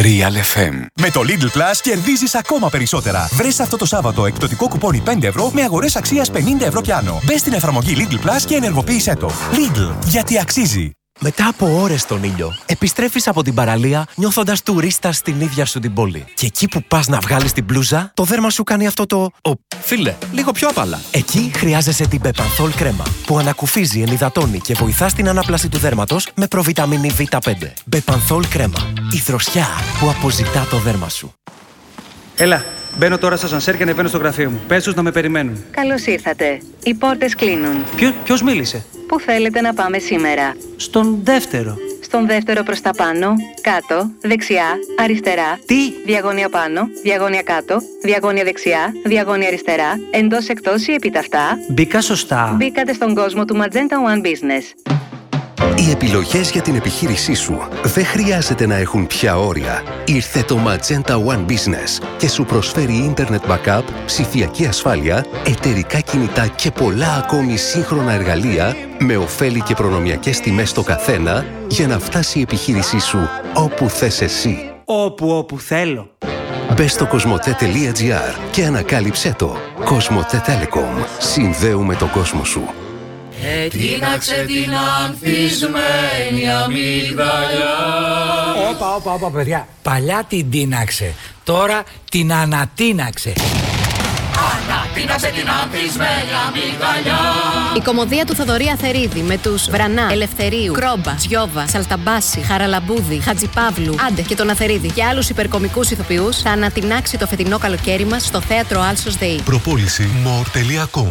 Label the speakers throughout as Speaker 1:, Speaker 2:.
Speaker 1: Real FM.
Speaker 2: Με το Lidl Plus κερδίζεις ακόμα περισσότερα. Βρες αυτό το Σάββατο εκπτωτικό κουπόνι 5 ευρώ με αγορές αξίας 50 ευρώ κι άνω. Μπες στην εφαρμογή Lidl Plus και ενεργοποίησέ το. Lidl, γιατί αξίζει.
Speaker 3: Μετά από ώρες στον ήλιο, επιστρέφεις από την παραλία νιώθοντας τουρίστας στην ίδια σου την πόλη. Και εκεί που πας να βγάλεις την μπλούζα, το δέρμα σου κάνει αυτό το φίλε, λίγο πιο απαλά. Εκεί χρειάζεσαι την Bepanthol κρέμα, που ανακουφίζει, ενυδατώνει και βοηθά στην ανάπλαση του δέρματος με προβιταμίνη Β5. Bepanthol κρέμα, η δροσιά που αποζητά το δέρμα σου.
Speaker 4: Έλα, μπαίνω τώρα στο ασανσέρ και ανεβαίνω στο γραφείο μου. Πες τους να με περιμένουν.
Speaker 5: Καλώς ήρθατε. Οι πόρτες κλείνουν.
Speaker 4: Ποιος μίλησε?
Speaker 5: Πού θέλετε να πάμε σήμερα?
Speaker 4: Στον δεύτερο.
Speaker 5: Στον δεύτερο προς τα πάνω, κάτω, δεξιά, αριστερά.
Speaker 4: Τι?
Speaker 5: Διαγώνια πάνω, διαγώνια κάτω, διαγώνια δεξιά, διαγώνια αριστερά, εντός εκτός ή επιταυτά.
Speaker 4: Μπήκα σωστά.
Speaker 5: Μπήκατε στον κόσμο του Magenta One Business.
Speaker 6: Οι επιλογές για την επιχείρησή σου δεν χρειάζεται να έχουν πια όρια. Ήρθε το Magenta One Business και σου προσφέρει Internet Backup, ψηφιακή ασφάλεια, εταιρικά κινητά και πολλά ακόμη σύγχρονα εργαλεία με ωφέλη και προνομιακές τιμές στο καθένα για να φτάσει η επιχείρησή σου όπου θες εσύ.
Speaker 4: Όπου θέλω.
Speaker 6: Μπες στο cosmote.gr και ανακάλυψέ το. Cosmote Telecom. Συνδέουμε τον κόσμο σου.
Speaker 7: Τίναξε την ανθισμένη αμύγδαλια.
Speaker 8: Όπα, παιδιά. Παλιά την τίναξε. Τώρα την ανατίναξε.
Speaker 7: Ανατίναξε την ανθισμένη αμύγδαλια.
Speaker 9: Η κωμωδία του Θοδωρή Αθερίδη με τους Βρανά, Ελευθερίου, Κρόμπα, Τζιόβα, Σαλταμπάση, Χαραλαμπούδη, Χατζιπαύλου, Άντε και τον Αθερίδη και άλλους υπερκομικούς ηθοποιούς θα ανατινάξει το φετινό καλοκαίρι μας στο θέατρο Άλσος ΔΕΗ.
Speaker 10: Προπόληση more.com.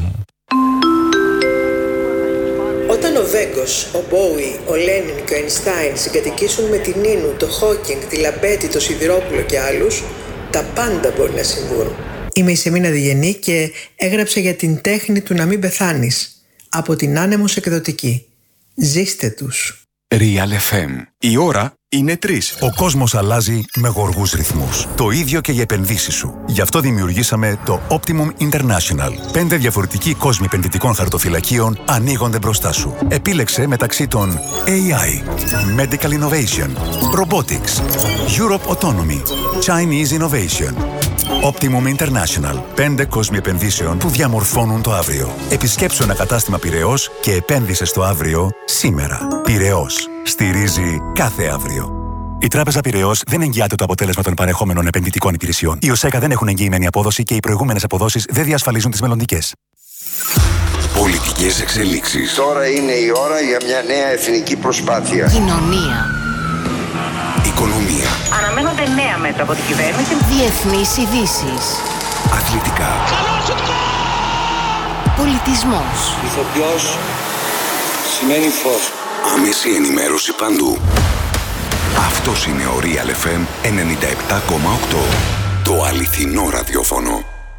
Speaker 11: Όταν ο Βέγκος, ο Μπόουι, ο Λένιν και ο Αϊνστάιν συγκατοικήσουν με την Νίνου, το Χόκινγκ, τη Λαμπέτη, το Σιδηρόπουλο και άλλους, τα πάντα μπορεί να συμβούν. Είμαι η Σεμίνα Διγενή και έγραψα για την τέχνη του να μην πεθάνεις. Από την Άνεμος Εκδοτική. Ζήστε τους.
Speaker 1: Real FM. Η ώρα είναι 3.
Speaker 2: Ο κόσμος αλλάζει με γοργούς ρυθμούς. Το ίδιο και οι επενδύσεις σου. Γι' αυτό δημιουργήσαμε το Optimum International. 5 διαφορετικοί κόσμοι επενδυτικών χαρτοφυλακίων ανοίγονται μπροστά σου. Επίλεξε μεταξύ των AI, Medical Innovation, Robotics, Europe Autonomy, Chinese Innovation. Optimum International. 5 κόσμοι επενδύσεων που διαμορφώνουν το αύριο. Επισκέψου ένα κατάστημα Πειραιώς και επένδυσε στο αύριο σήμερα. Πειραιώς. Στηρίζει κάθε αύριο. Η Τράπεζα Πειραιώς δεν εγγυάται το αποτέλεσμα των παρεχόμενων επενδυτικών υπηρεσιών. Οι ΟΣΕΚΑ δεν έχουν εγγυημένη απόδοση και οι προηγούμενες αποδόσεις δεν διασφαλίζουν τις μελλοντικές.
Speaker 1: Πολιτικές εξελίξεις.
Speaker 12: Τώρα είναι η ώρα για μια νέα εθνική προσπάθεια.
Speaker 9: Κοινωνία.
Speaker 1: Οικονομία.
Speaker 5: Αναμένονται νέα μέτρα από την κυβέρνηση.
Speaker 9: Διεθνείς ειδήσεις.
Speaker 1: Αθλητικά.
Speaker 9: Πολιτισμός.
Speaker 12: Ηθοποιός σημαίνει φως.
Speaker 1: Άμεση ενημέρωση παντού. Αυτός είναι ο Real FM 97,8. Το αληθινό ραδιόφωνο.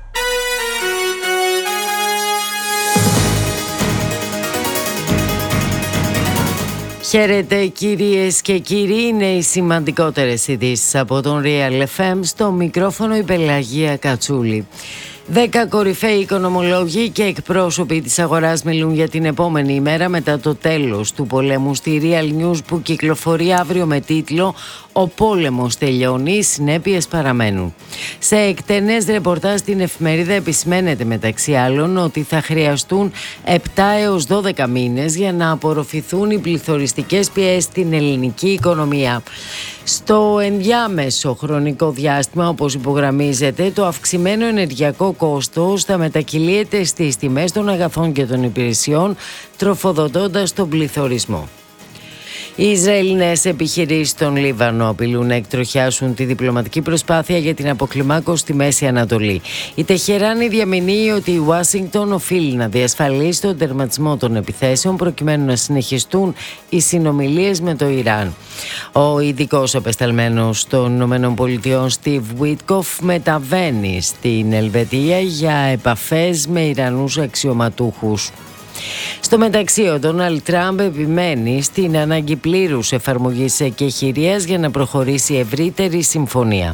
Speaker 13: Χαίρετε κυρίες και κύριοι, είναι οι σημαντικότερες ειδήσεις από τον Real FM. Στο μικρόφωνο η Πελαγία Κατσούλη. 10 κορυφαίοι οικονομολόγοι και εκπρόσωποι της αγοράς μιλούν για την επόμενη ημέρα μετά το τέλος του πολέμου στη Real News που κυκλοφορεί αύριο με τίτλο «Ο πόλεμος τελειώνει, οι συνέπειες παραμένουν». Σε εκτενές ρεπορτάζ στην εφημερίδα επισημαίνεται μεταξύ άλλων ότι θα χρειαστούν 7 έως 12 μήνες για να απορροφηθούν οι πληθωριστικές πιέσεις στην ελληνική οικονομία. Στο ενδιάμεσο χρονικό διάστημα, όπως υπογραμμίζεται, το αυξημένο ενεργειακό κόστος θα μετακυλίεται στις τιμές των αγαθών και των υπηρεσιών, τροφοδοτώντας τον πληθωρισμό. Οι Ισραηλινές επιχειρήσεις στον Λίβανο απειλούν να εκτροχιάσουν τη διπλωματική προσπάθεια για την αποκλιμάκωση στη Μέση Ανατολή. Η Τεχεράνη διαμηνύει ότι η Ουάσιγκτον οφείλει να διασφαλίσει τον τερματισμό των επιθέσεων προκειμένου να συνεχιστούν οι συνομιλίες με το Ιράν. Ο ειδικός απεσταλμένος των ΗΠΑ Στιβ Βίτκοφ μεταβαίνει στην Ελβετία για επαφές με Ιρανούς αξιωματούχους. Στο μεταξύ, ο Ντόναλντ Τραμπ επιμένει στην ανάγκη πλήρους εφαρμογής εκεχηρίας για να προχωρήσει ευρύτερη συμφωνία.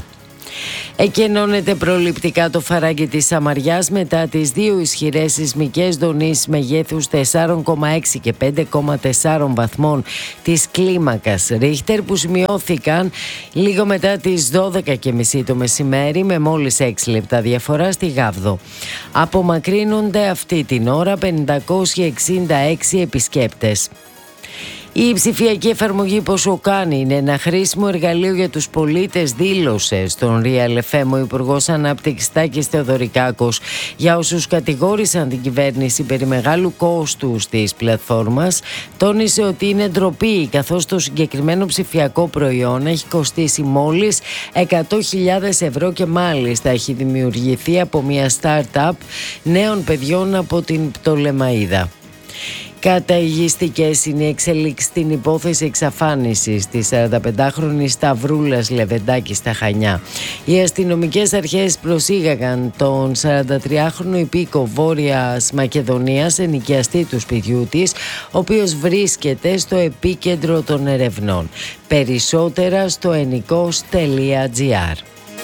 Speaker 13: Εκενώνεται προληπτικά το φαράγγι της Σαμαριάς μετά τις δύο ισχυρές σεισμικές δονήσεις μεγέθους 4,6 και 5,4 βαθμών της κλίμακας Ρίχτερ που σημειώθηκαν λίγο μετά τις 12:30 το μεσημέρι με μόλις 6 λεπτά διαφορά στη Γάβδο. Απομακρύνονται αυτή την ώρα 566 επισκέπτες. Η ψηφιακή εφαρμογή Πόσο κάνει είναι ένα χρήσιμο εργαλείο για τους πολίτες, δήλωσε στον Real FM ο Υπουργός Ανάπτυξης Τάκης Θεοδωρικάκος. Για όσους κατηγόρησαν την κυβέρνηση περί μεγάλου κόστους της πλατφόρμας, τόνισε ότι είναι ντροπή καθώς το συγκεκριμένο ψηφιακό προϊόν έχει κοστίσει μόλις 100.000 ευρώ και μάλιστα έχει δημιουργηθεί από μια start-up νέων παιδιών από την Πτολεμαΐδα. Καταιγιστικές είναι οι εξελίξεις στην υπόθεση εξαφάνισης της 45χρονης Σταυρούλας Λεβεντάκη στα Χανιά. Οι αστυνομικές αρχές προσήγαγαν τον 43χρονο υπήκο Βόρειας Μακεδονίας, ενοικιαστή του σπιτιού της, ο οποίος βρίσκεται στο επίκεντρο των ερευνών. Περισσότερα στο ennikos.gr.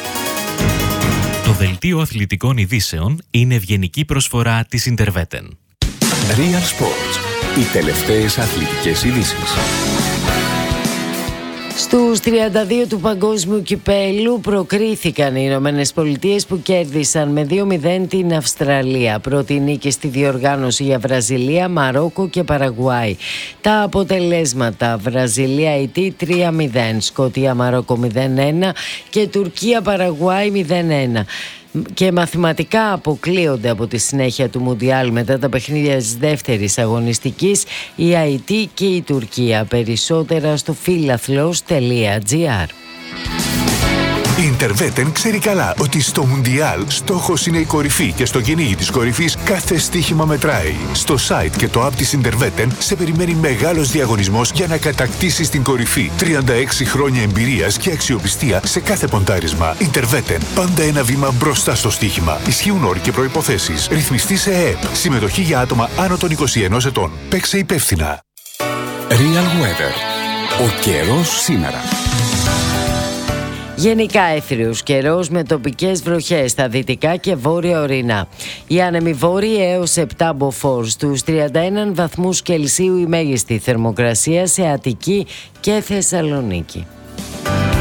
Speaker 14: Το δελτίο αθλητικών ειδήσεων είναι ευγενική προσφορά της Interveten.
Speaker 1: Real Sports. Οι τελευταίες αθλητικές ειδήσεις.
Speaker 13: Στους 32 του Παγκόσμιου Κυπέλλου προκρίθηκαν οι Ηνωμένες Πολιτείες που κέρδισαν με 2-0 την Αυστραλία. Πρώτη νίκη στη διοργάνωση για Βραζιλία, Μαρόκο και Παραγουάι. Τα αποτελέσματα: Βραζιλία-Αιτή 3-0, Σκωτία-Μαρόκο 0-1 και Τουρκία-Παραγουάι 0-1. Και μαθηματικά αποκλείονται από τη συνέχεια του Μουντιάλ μετά τα παιχνίδια της δεύτερης αγωνιστικής η Αιτή και η Τουρκία. Περισσότερα στο φιλαθλός.gr.
Speaker 2: Η Interveten ξέρει καλά ότι στο Μουντιάλ στόχος είναι η κορυφή και στο κυνήγι της κορυφής κάθε στοίχημα μετράει. Στο site και το app της Interveten σε περιμένει μεγάλος διαγωνισμός για να κατακτήσεις την κορυφή. 36 χρόνια εμπειρίας και αξιοπιστία σε κάθε ποντάρισμα. Interveten. Πάντα ένα βήμα μπροστά στο στοίχημα. Ισχύουν όροι και προϋποθέσεις. Ρυθμιστή σε ΕΕΠ. Συμμετοχή για άτομα άνω των 21 ετών. Παίξε υπεύθυνα.
Speaker 1: Real Weather. Ο καιρός σήμερα.
Speaker 13: Γενικά έθριος καιρός με τοπικές βροχές στα δυτικά και βόρεια ορεινά. Οι άνεμοι βόρειοι έως 7 μποφόρ, στους 31 βαθμούς Κελσίου η μέγιστη θερμοκρασία σε Αττική και Θεσσαλονίκη.